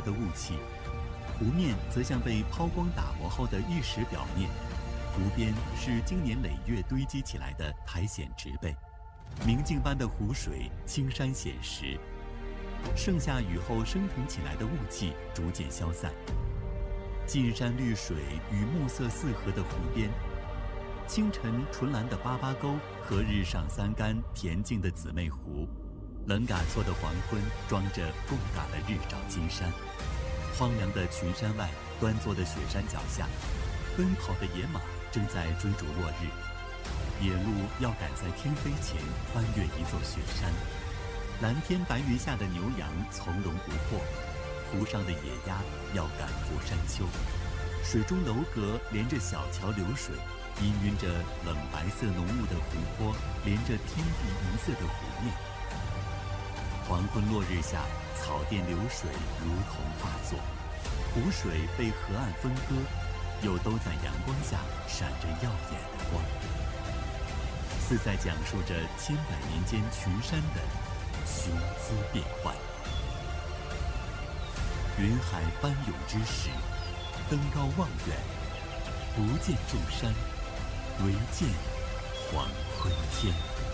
的雾气，湖面则像被抛光打磨后的玉石表面，湖边是经年累月堆积起来的苔藓植被，明镜般的湖水青山显实。盛夏雨后升腾起来的雾气逐渐消散，近山绿水与暮色四合的湖边，清晨纯蓝的八八沟和日上三竿恬静的姊妹湖，冷嘎错的黄昏装着共嘎的日照金山。荒凉的群山外，端坐的雪山脚下，奔跑的野马正在追逐落日。野鹿要赶在天黑前翻越一座雪山，蓝天白云下的牛羊从容不迫，湖上的野鸭要赶赴山丘。水中楼阁连着小桥流水，氤氲着冷白色浓雾的湖泊连着天地银色的湖面。黄昏落日下，草甸流水如同画作，湖水被河岸分割，又都在阳光下闪着耀眼的光，似在讲述着千百年间群山的雄姿变幻。云海翻涌之时，登高望远，不见众山，唯见黄昏天。